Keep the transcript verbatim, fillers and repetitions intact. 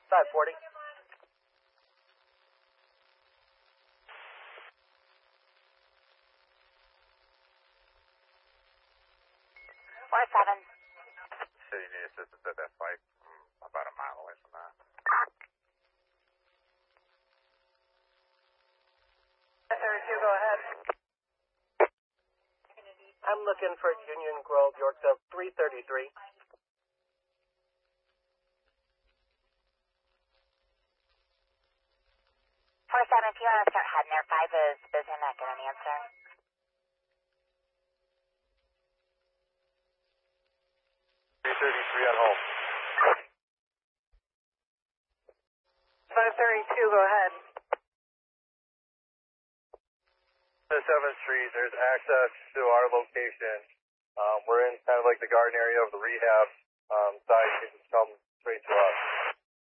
five forty. four seven. City need assistance at that fight. I'm about a mile away from that. thirty-two, go ahead. I'm looking for Union Grove, Yorkville, three thirty-three. four seven, if you want to start heading there, five is busy, not getting an answer. three thirty-three at home. five thirty-two, go ahead. The seventh Street, there's access to our location. Um, we're in kind of like the garden area of the rehab um, side. You can